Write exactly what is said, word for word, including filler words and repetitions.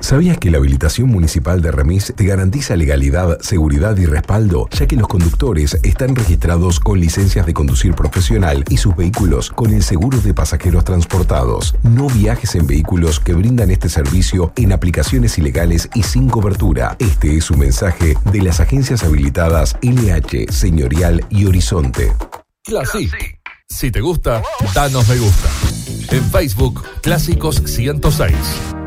¿Sabías que la habilitación municipal de Remis te garantiza legalidad, seguridad y respaldo, ya que los conductores están registrados con licencias de conducir profesional y sus vehículos con el seguro de pasajeros transportados? No viajes en vehículos que brindan este servicio en aplicaciones ilegales y sin cobertura. Este es un mensaje de las agencias habilitadas L H, Señorial y Horizonte. Classic. Si te gusta, danos me gusta. En Facebook, Clásicos ciento seis.